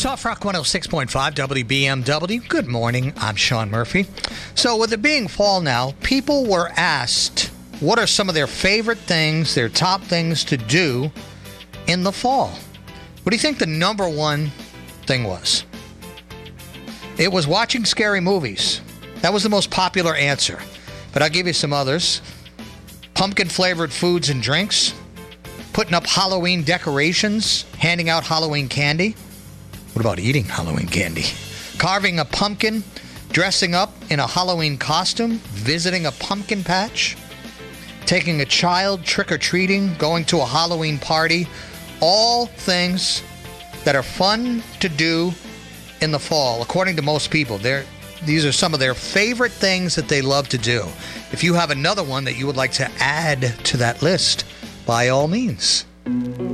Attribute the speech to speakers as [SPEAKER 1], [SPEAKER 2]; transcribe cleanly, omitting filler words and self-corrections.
[SPEAKER 1] Soft Rock 106.5 WBMW. Good morning. I'm Sean Murphy. So with it being fall now, people were asked what are some of their favorite things, their top things to do in the fall. What do you think the number one thing was? It was watching scary movies. That was the most popular answer. But I'll give you some others. Pumpkin-flavored foods and drinks. Putting up Halloween decorations. Handing out Halloween candy. What about eating Halloween candy? Carving a pumpkin. Dressing up in a Halloween costume. Visiting a pumpkin patch. Taking a child trick-or-treating. Going to a Halloween party. All things that are fun to do in the fall, according to most people. These are some of their favorite things that they love to do. If you have another one that you would like to add to that list, by all means.